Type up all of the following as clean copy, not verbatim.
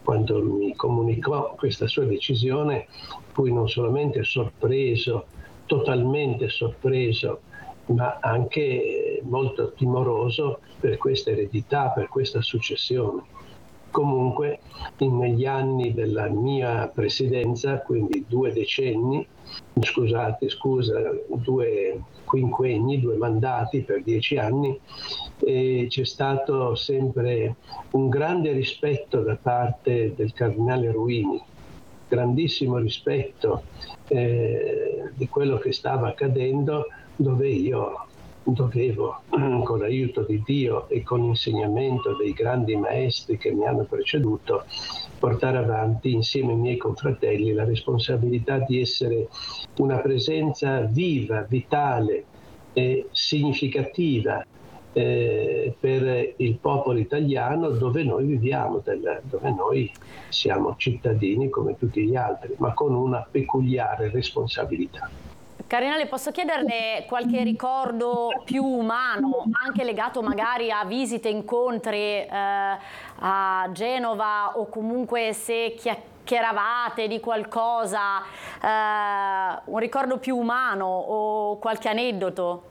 quando mi comunicò questa sua decisione, fui non solamente sorpreso, totalmente sorpreso, ma anche molto timoroso per questa eredità, per questa successione. Comunque, negli anni della mia presidenza, quindi 2 quinquenni, 2 mandati per 10 anni, c'è stato sempre un grande rispetto da parte del cardinale Ruini, grandissimo rispetto di quello che stava accadendo, dove io dovevo, con l'aiuto di Dio e con l'insegnamento dei grandi maestri che mi hanno preceduto, portare avanti insieme ai miei confratelli la responsabilità di essere una presenza viva, vitale e significativa per il popolo italiano, dove noi viviamo, dove noi siamo cittadini come tutti gli altri, ma con una peculiare responsabilità. Cardinale, posso chiederne qualche ricordo più umano, anche legato magari a visite, incontri a Genova, o comunque se chiacchieravate di qualcosa, un ricordo più umano o qualche aneddoto?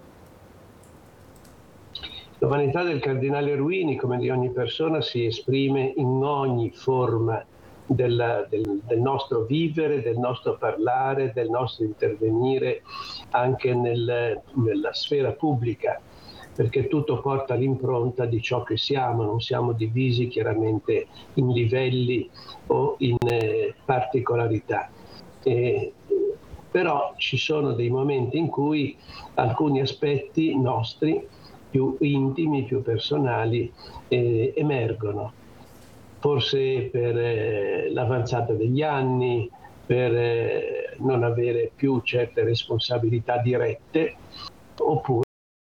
L'umanità del cardinale Ruini, come di ogni persona, si esprime in ogni forma del nostro vivere, del nostro parlare, del nostro intervenire anche nella sfera pubblica, perché tutto porta l'impronta di ciò che siamo, non siamo divisi chiaramente in livelli o in particolarità. Però ci sono dei momenti in cui alcuni aspetti nostri più intimi, più personali, emergono. Forse per l'avanzata degli anni, per non avere più certe responsabilità dirette, oppure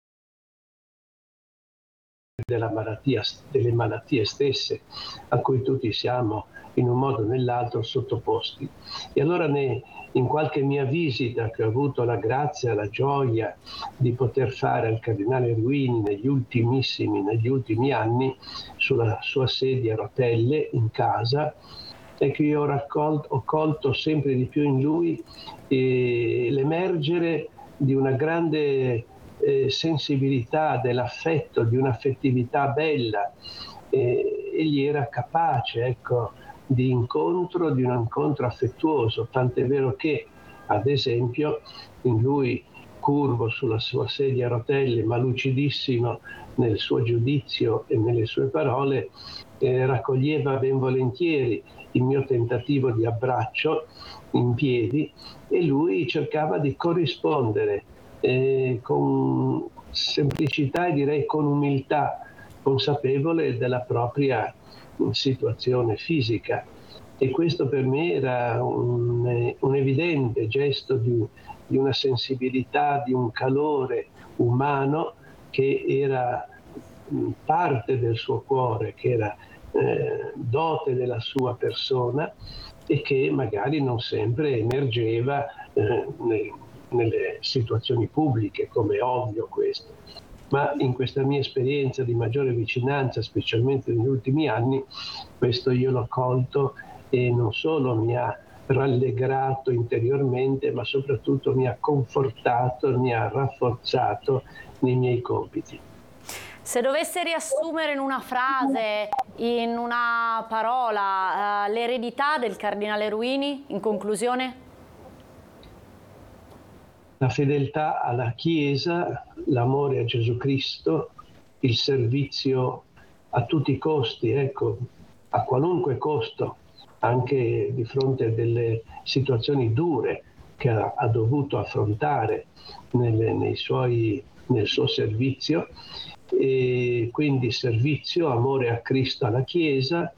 delle malattie stesse a cui tutti siamo in un modo o nell'altro sottoposti. E allora in qualche mia visita che ho avuto la grazia, la gioia di poter fare al cardinale Ruini negli ultimi anni, sulla sua sedia a rotelle in casa, è che io ho colto sempre di più in lui l'emergere di una grande sensibilità, dell'affetto, di un'affettività bella. Egli era capace, ecco, di un incontro affettuoso, tant'è vero che, ad esempio, in lui, curvo sulla sua sedia a rotelle, ma lucidissimo nel suo giudizio e nelle sue parole, raccoglieva ben volentieri il mio tentativo di abbraccio in piedi, e lui cercava di corrispondere con semplicità e direi con umiltà, consapevole della propria situazione fisica. E questo per me era un evidente gesto di una sensibilità, di un calore umano che era parte del suo cuore, che era dote della sua persona e che magari non sempre emergeva nelle situazioni pubbliche, come è ovvio questo. Ma in questa mia esperienza di maggiore vicinanza, specialmente negli ultimi anni, questo io l'ho colto e non solo mi ha rallegrato interiormente, ma soprattutto mi ha confortato, mi ha rafforzato nei miei compiti. Se dovesse riassumere in una frase, in una parola, l'eredità del cardinale Ruini, in conclusione? La fedeltà alla Chiesa, l'amore a Gesù Cristo, il servizio a tutti i costi, ecco, a qualunque costo, anche di fronte a delle situazioni dure che ha dovuto affrontare nel suo servizio, e quindi servizio, amore a Cristo, alla Chiesa,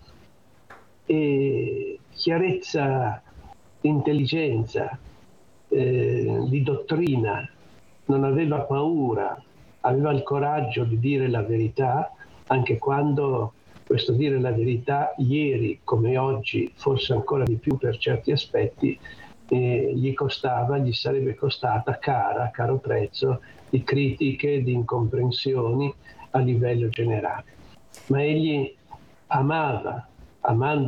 e chiarezza, intelligenza, di dottrina, non aveva paura, aveva il coraggio di dire la verità, anche quando questo dire la verità ieri come oggi, forse ancora di più per certi aspetti, gli sarebbe costata a caro prezzo, di critiche, di incomprensioni a livello generale. Ma egli amando